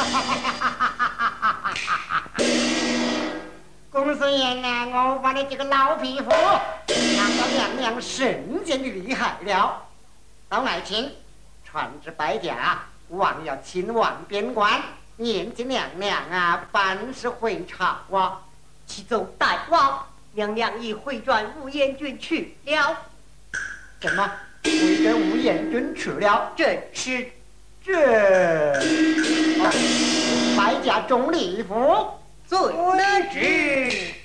公孙言呢，我把你这个老匹夫，让到娘娘甚见你厉害了。到爱卿，传旨拜驾，王要亲往边关，念及娘娘啊，办事回朝啊。 启奏大王，娘娘已回转吴彦军去了。 什么？回转吴彦军去了？ 正是。 这，拜驾钟离府。 遵旨。